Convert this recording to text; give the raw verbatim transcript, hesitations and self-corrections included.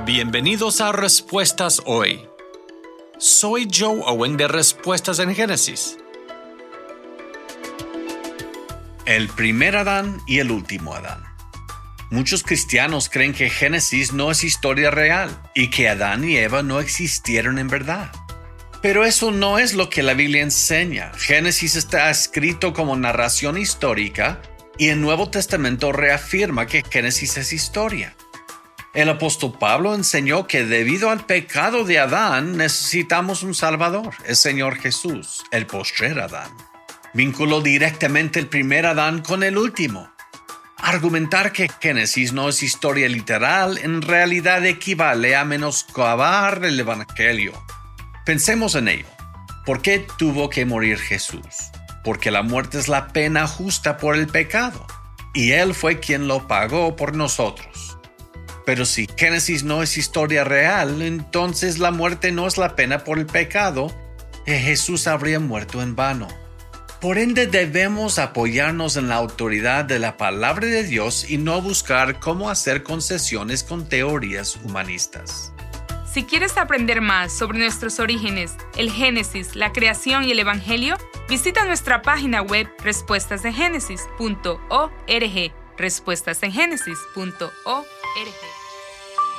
Bienvenidos a Respuestas Hoy. Soy Joe Owen de Respuestas en Génesis. El primer Adán y el último Adán. Muchos cristianos creen que Génesis no es historia real y que Adán y Eva no existieron en verdad. Pero eso no es lo que la Biblia enseña. Génesis está escrito como narración histórica y el Nuevo Testamento reafirma que Génesis es historia. El apóstol Pablo enseñó que debido al pecado de Adán necesitamos un Salvador, el Señor Jesús, el postrer Adán. Vinculó directamente el primer Adán con el último. Argumentar que Génesis no es historia literal en realidad equivale a menoscabar el Evangelio. Pensemos en ello. ¿Por qué tuvo que morir Jesús? Porque la muerte es la pena justa por el pecado, y Él fue quien lo pagó por nosotros. Pero si Génesis no es historia real, entonces la muerte no es la pena por el pecado, y Jesús habría muerto en vano. Por ende, debemos apoyarnos en la autoridad de la palabra de Dios y no buscar cómo hacer concesiones con teorías humanistas. Si quieres aprender más sobre nuestros orígenes, el Génesis, la creación y el Evangelio, visita nuestra página web respuestas en génesis punto org. respuestas en génesis punto org.